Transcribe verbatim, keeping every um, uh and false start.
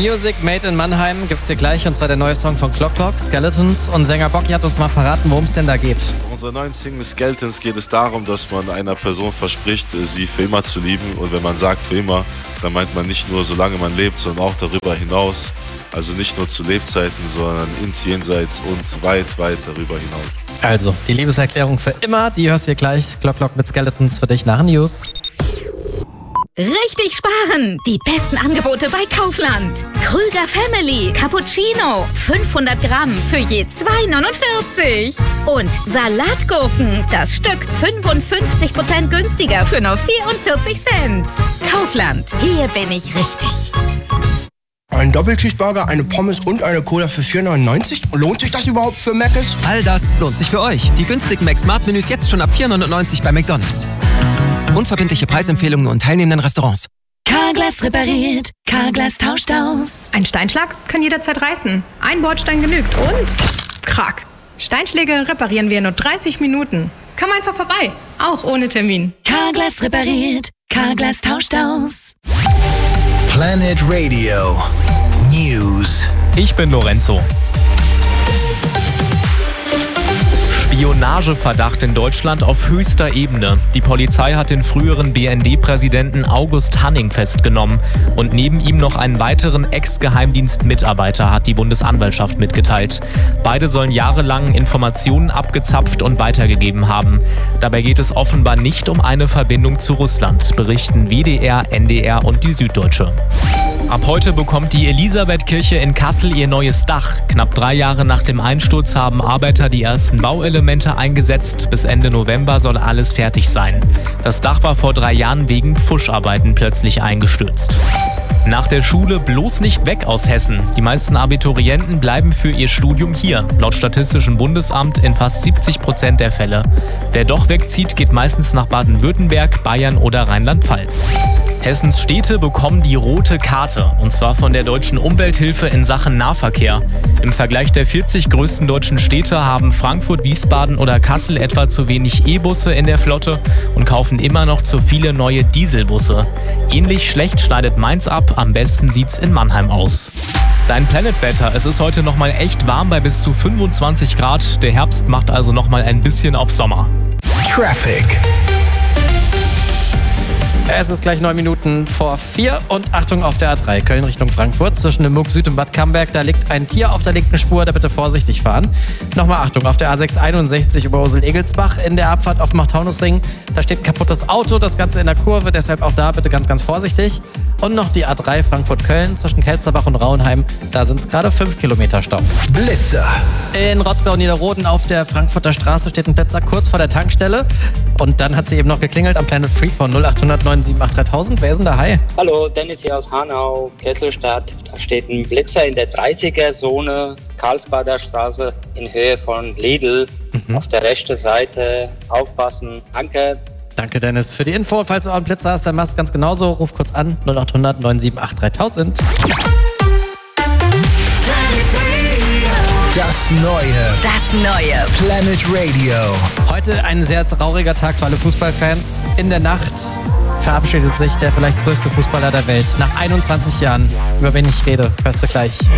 Music Made in Mannheim gibt's hier gleich, und zwar der neue Song von Clock Clock, Skeletons. Und Sänger Bocky hat uns mal verraten, worum es denn da geht. Auf unserer neuen Single Skeletons geht es darum, dass man einer Person verspricht, sie für immer zu lieben. Und wenn man sagt für immer, dann meint man nicht nur, solange man lebt, sondern auch darüber hinaus. Also nicht nur zu Lebzeiten, sondern ins Jenseits und weit, weit darüber hinaus. Also, die Liebeserklärung für immer, die hörst du hier gleich. Clock Clock mit Skeletons für dich nach den News. Richtig sparen! Die besten Angebote bei Kaufland. Krüger Family Cappuccino fünfhundert Gramm für je zwei neunundvierzig. Und Salatgurken, das Stück fünfundfünfzig Prozent günstiger für nur vierundvierzig Cent. Kaufland, hier bin ich richtig. Ein Doppelcheeseburger, eine Pommes und eine Cola für vier neunundneunzig? Lohnt sich das überhaupt für Mc's? All das lohnt sich für euch. Die günstigen Mac-Smart-Menüs jetzt schon ab vier neunundneunzig bei McDonald's. Unverbindliche Preisempfehlungen nur in teilnehmenden Restaurants. Carglass repariert, Carglass tauscht aus. Ein Steinschlag kann jederzeit reißen. Ein Bordstein genügt und krack. Steinschläge reparieren wir in nur dreißig Minuten. Komm einfach vorbei, auch ohne Termin. Carglass repariert, Carglass tauscht aus. Planet Radio News. Ich bin Lorenzo. Spionageverdacht in Deutschland auf höchster Ebene. Die Polizei hat den früheren B N D-Präsidenten August Hanning festgenommen. Und neben ihm noch einen weiteren Ex-Geheimdienstmitarbeiter, hat die Bundesanwaltschaft mitgeteilt. Beide sollen jahrelang Informationen abgezapft und weitergegeben haben. Dabei geht es offenbar nicht um eine Verbindung zu Russland, berichten W D R, N D R und die Süddeutsche. Ab heute bekommt die Elisabethkirche in Kassel ihr neues Dach. Knapp drei Jahre nach dem Einsturz haben Arbeiter die ersten Bauelemente eingesetzt. Bis Ende November soll alles fertig sein. Das Dach war vor drei Jahren wegen Pfuscharbeiten plötzlich eingestürzt. Nach der Schule bloß nicht weg aus Hessen. Die meisten Abiturienten bleiben für ihr Studium hier. Laut Statistischem Bundesamt in fast siebzig Prozent der Fälle. Wer doch wegzieht, geht meistens nach Baden-Württemberg, Bayern oder Rheinland-Pfalz. Hessens Städte bekommen die rote Karte, und zwar von der Deutschen Umwelthilfe in Sachen Nahverkehr. Im Vergleich der vierzig größten deutschen Städte haben Frankfurt, Wiesbaden oder Kassel etwa zu wenig E-Busse in der Flotte und kaufen immer noch zu viele neue Dieselbusse. Ähnlich schlecht schneidet Mainz ab, am besten sieht's in Mannheim aus. Dein Planet-Wetter. Es ist heute nochmal echt warm bei bis zu fünfundzwanzig Grad. Der Herbst macht also nochmal ein bisschen auf Sommer. Traffic. Es ist gleich neun Minuten vor vier und Achtung auf der A drei, Köln Richtung Frankfurt. Zwischen dem Muck Süd und Bad Camberg, da liegt ein Tier auf der linken Spur, da bitte vorsichtig fahren. Nochmal Achtung, auf der A sechs einundsechzig über Ursel-Egelsbach in der Abfahrt auf dem Macht-Taunus-Ring. Da steht ein kaputtes Auto, das Ganze in der Kurve, deshalb auch da bitte ganz, ganz vorsichtig. Und noch die A drei Frankfurt-Köln zwischen Kelsterbach und Rauenheim, da sind es gerade fünf Kilometer Stau. Blitzer. In Rottgau-Niederroden auf der Frankfurter Straße steht ein Blitzer kurz vor der Tankstelle. Und dann hat sie eben noch geklingelt am Planet Free von null acht null null neun sieben acht dreitausend. Wer ist denn da? Hi. Hallo, Dennis hier aus Hanau, Kesselstadt. Da steht ein Blitzer in der dreißiger-Zone, Karlsbader Straße in Höhe von Lidl. Mhm. Auf der rechten Seite aufpassen. Danke. Danke, Dennis, für die Info. Falls du auch einen Blitzer hast, dann machst du ganz genauso. Ruf kurz an, null acht null null neun sieben acht dreitausend. Das Neue. Das Neue. Planet Radio. Heute ein sehr trauriger Tag für alle Fußballfans. In der Nacht verabschiedet sich der vielleicht größte Fußballer der Welt. Nach einundzwanzig Jahren. Über wen ich rede, hörst du gleich.